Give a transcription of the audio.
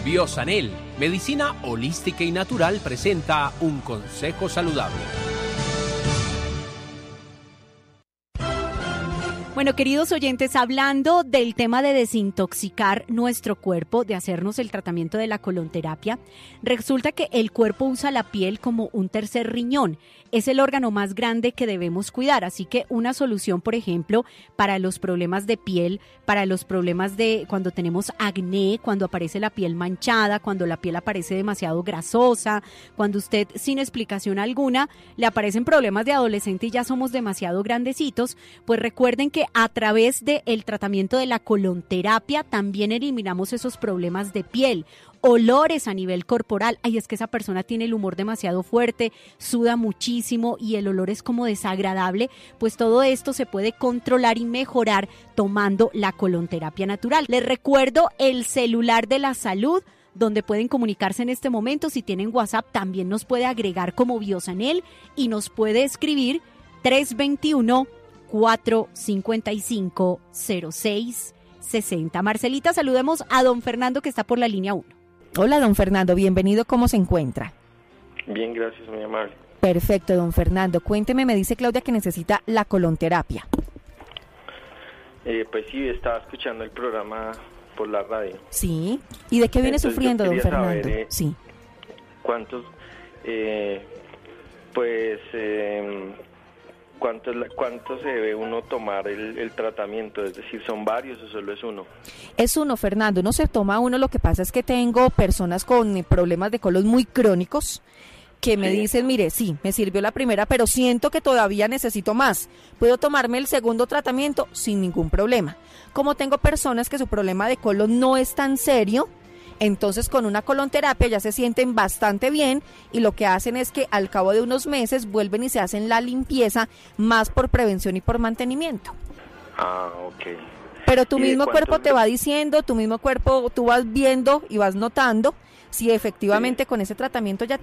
Biosanel, medicina holística y natural, presenta un consejo saludable. Bueno, queridos oyentes, hablando del tema de desintoxicar nuestro cuerpo, de hacernos el tratamiento de la colonterapia, resulta que el cuerpo usa la piel como un tercer riñón. Es el órgano más grande que debemos cuidar, así que una solución, por ejemplo, para los problemas de piel, para los problemas de cuando tenemos acné, cuando aparece la piel manchada, cuando la piel aparece demasiado grasosa, cuando usted sin explicación alguna le aparecen problemas de adolescente y ya somos demasiado grandecitos, pues recuerden que a través del tratamiento de la colonterapia también eliminamos esos problemas de piel. Olores a nivel corporal, ay, es que esa persona tiene el humor demasiado fuerte, suda muchísimo y el olor es como desagradable, pues todo esto se puede controlar y mejorar tomando la colonterapia natural. Les recuerdo el celular de la salud, donde pueden comunicarse en este momento. Si tienen WhatsApp, también nos puede agregar como Biosanel y nos puede escribir 321-455-0660. Marcelita, saludemos a don Fernando, que está por la línea 1. Hola, don Fernando, bienvenido, ¿cómo se encuentra? Bien, gracias, muy amable. Perfecto, don Fernando, cuénteme, me dice Claudia que necesita la colonterapia. Pues sí, estaba escuchando el programa por la radio. Sí, ¿y de qué viene sufriendo, don Fernando? Saber, sí. ¿Cuántos, cuánto se debe uno tomar el tratamiento? Es decir, ¿son varios o solo es uno? Es uno, Fernando, uno se toma uno. Lo que pasa es que tengo personas con problemas de colon muy crónicos que me dicen, mire, sí, me sirvió la primera, pero siento que todavía necesito más. ¿Puedo tomarme el segundo tratamiento? Sin ningún problema. Como tengo personas que su problema de colon no es tan serio, entonces con una colonterapia ya se sienten bastante bien y lo que hacen es que al cabo de unos meses vuelven y se hacen la limpieza, más por prevención y por mantenimiento. Ah, ok. Pero tu mismo cuerpo te va diciendo, tu mismo cuerpo, tú vas viendo y vas notando si efectivamente con ese tratamiento ya